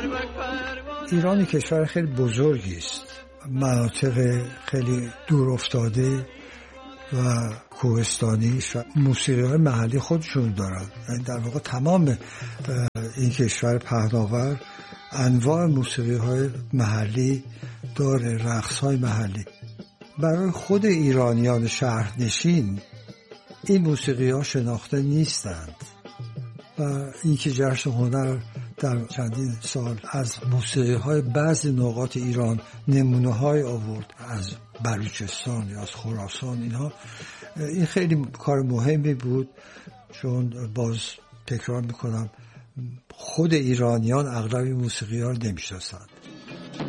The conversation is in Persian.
ایران کشور خیلی بزرگی است، مناطق خیلی دور افتاده و کوهستانی و موسیقی های محلی خودشون دارن. یعنی در واقع تمام این کشور پهناور انواع موسیقی های محلی داره، رقص های محلی. برای خود ایرانیان شهرنشین این موسیقی ها شناخته نیستند و اینکه جشن هنر در چندین سال از موسیقی های بعضی نقاط ایران نمونه های آورد، از بلوچستان یا از خراسان، اینها این خیلی کار مهمی بود، چون باز تکرار میکنم خود ایرانیان اغلب موسیقی ها رو نمیشناسند.